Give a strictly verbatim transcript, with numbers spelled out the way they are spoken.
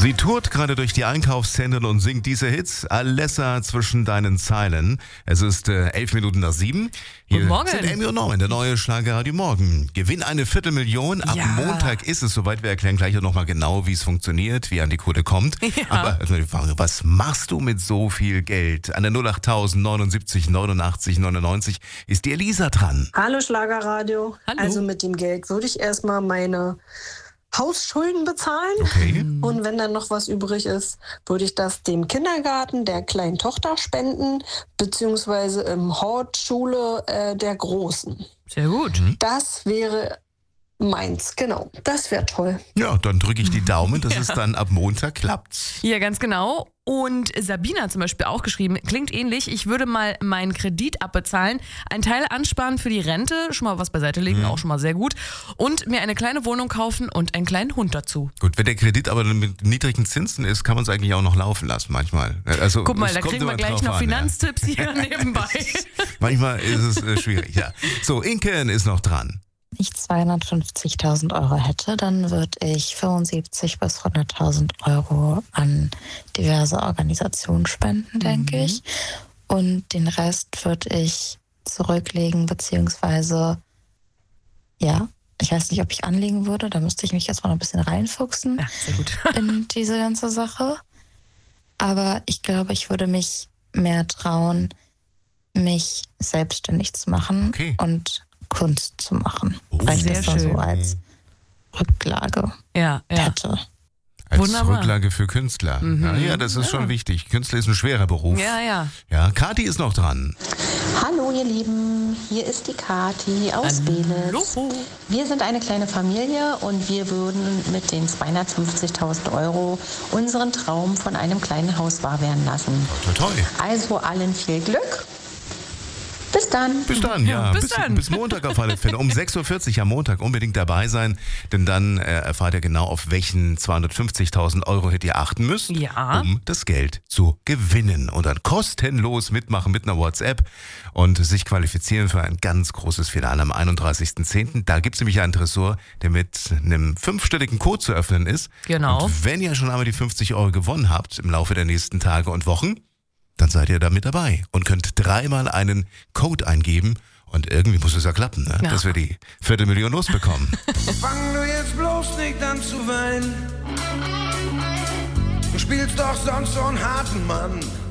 Sie tourt gerade durch die Einkaufszentren und singt diese Hits. Alessa zwischen deinen Zeilen. Es ist äh, elf Minuten nach sieben. Hier Guten Morgen. sind Amy und Norman, der neue Schlagerradio Morgen. Gewinn eine Viertelmillion. Ab Ja. Montag ist es soweit. Wir erklären gleich nochmal genau, wie es funktioniert, wie an die Kohle kommt. Ja. Aber also die Frage, was machst du mit so viel Geld? An der null acht neunundsiebzig neunundachtzig neunundneunzig ist die Elisa dran. Hallo Schlagerradio. Hallo. Also mit dem Geld würde ich erstmal meine Hausschulden bezahlen. Okay. Und wenn dann noch was übrig ist, würde ich das dem Kindergarten der kleinen Tochter spenden, beziehungsweise im Hortschule äh, der Großen. Sehr gut. Das wäre meins, genau. Das wäre toll. Ja, dann drücke ich die Daumen, dass es dann ab Montag klappt. Ja, ganz genau. Und Sabina zum Beispiel auch geschrieben, klingt ähnlich, ich würde mal meinen Kredit abbezahlen, einen Teil ansparen für die Rente, schon mal was beiseite legen, Mhm. auch schon mal sehr gut, und mir eine kleine Wohnung kaufen und einen kleinen Hund dazu. Gut, wenn der Kredit aber mit niedrigen Zinsen ist, kann man es eigentlich auch noch laufen lassen manchmal. Also, Guck mal, es da kommt kriegen wir immer gleich drauf noch an, Finanztipps hier nebenbei. Ja. Manchmal ist es äh, schwierig, ja. So, Inken ist noch dran. Wenn ich zweihundertfünfzigtausend Euro hätte, dann würde ich fünfundsiebzig bis hunderttausend Euro an diverse Organisationen spenden, denke Mhm. ich. Und den Rest würde ich zurücklegen, beziehungsweise, ja, ich weiß nicht, ob ich anlegen würde, da müsste ich mich jetzt mal noch ein bisschen reinfuchsen Ja, sehr gut. in diese ganze Sache. Aber ich glaube, ich würde mich mehr trauen, mich selbstständig zu machen Okay. und Kunst zu machen, Oh, weil ich sehr das dann schön. so als Rücklage Ja, ja. hätte. Als Wunderbar. Rücklage für Künstler. Mhm. Ja, ja, das ist Ja. schon wichtig. Künstler ist ein schwerer Beruf. Ja, ja. Ja, Kathi ist noch dran. Hallo ihr Lieben, hier ist die Kathi aus Belitz. Hallo. Wir sind eine kleine Familie und wir würden mit den zweihundertfünfzigtausend Euro unseren Traum von einem kleinen Haus wahr werden lassen. Toi, toi. Also allen viel Glück. Bis dann. Bis dann, ja. bis dann. bis Montag auf alle Fälle. Um sechs Uhr vierzig am Montag unbedingt dabei sein, denn dann äh, erfahrt ihr genau, auf welchen zweihundertfünfzigtausend Euro Hit ihr achten müsst, Ja. um das Geld zu gewinnen. Und dann kostenlos mitmachen mit einer WhatsApp und sich qualifizieren für ein ganz großes Finale am einunddreißigsten zehnten Da gibt es nämlich einen Tresor, der mit einem fünfstelligen Code zu öffnen ist. Genau. Und wenn ihr schon einmal die fünfzig Euro gewonnen habt im Laufe der nächsten Tage und Wochen, dann seid ihr da mit dabei und könnt dreimal einen Code eingeben und irgendwie muss es ja klappen, ne? Ja. Dass wir die Viertelmillion losbekommen. Fang du jetzt bloß nicht an zu weinen. Du spielst doch sonst so einen harten Mann.